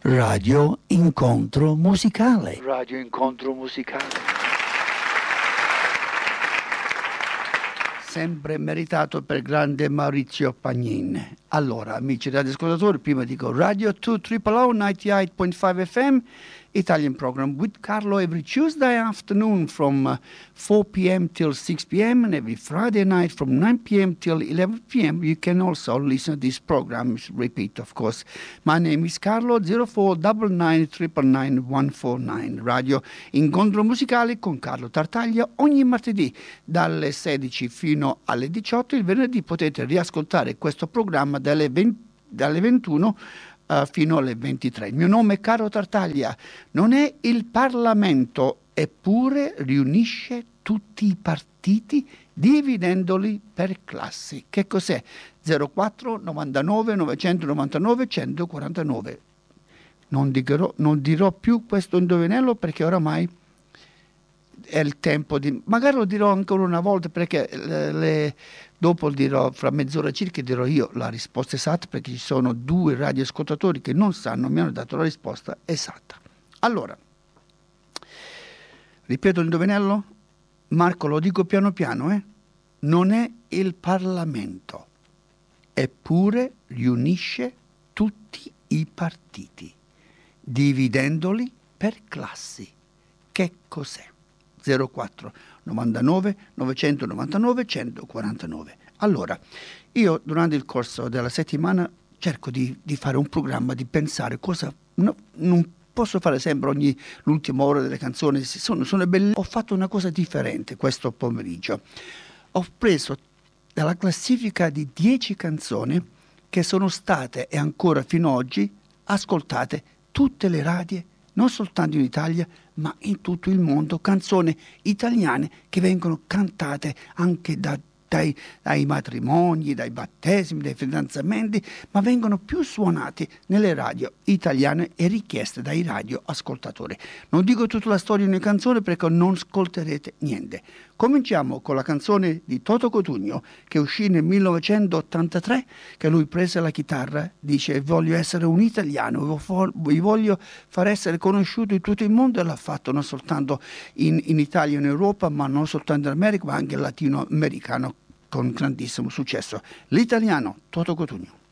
Radio Incontro Musicale. Radio Incontro Musicale. Sempre meritato per grande Maurizio Pagnin. Allora, amici radioascoltatori, prima dico Radio 2 Triple 98.5 FM, Italian program with Carlo every Tuesday afternoon from 4 p.m. till 6 p.m. and every Friday night from 9 p.m. till 11 p.m. You can also listen to this program, repeat of course. My name is Carlo, 0499999149. Radio Incontro Musicale con Carlo Tartaglia ogni martedì dalle 16 fino alle 18. Il venerdì potete riascoltare questo programma dalle 21 fino alle 23. Il mio nome è Carlo Tartaglia. Non è il Parlamento, eppure riunisce tutti i partiti dividendoli per classi. Che cos'è? 04 99 999 149. Non dirò più questo indovinello perché oramai è il tempo di... Magari lo dirò ancora una volta perché dopo dirò, fra mezz'ora circa dirò io la risposta esatta, perché ci sono 2 radioascoltatori che non sanno, mi hanno dato la risposta esatta. Allora, ripeto l'indovinello? Marco, lo dico piano piano, Non è il Parlamento, eppure riunisce tutti i partiti, dividendoli per classi. Che cos'è? 04 99 999 149. Allora, io durante il corso della settimana cerco di fare un programma, di pensare cosa... non posso fare sempre l'ultima ora delle canzoni, sono belle. Ho fatto una cosa differente questo pomeriggio. Ho preso dalla classifica di 10 canzoni che sono state e ancora fino ad oggi ascoltate tutte le radie, non soltanto in Italia, ma in tutto il mondo, canzoni italiane che vengono cantate anche dai matrimoni, dai battesimi, dai fidanzamenti, ma vengono più suonati nelle radio italiane e richieste dai radioascoltatori. Non dico tutta la storia di una canzone perché non ascolterete niente. Cominciamo con la canzone di Toto Cutugno che uscì nel 1983, che lui prese la chitarra, dice voglio essere un italiano, vi voglio far essere conosciuto in tutto il mondo, e l'ha fatto non soltanto in Italia e in Europa, ma non soltanto in America, ma anche latinoamericano con grandissimo successo. L'italiano Toto Cutugno.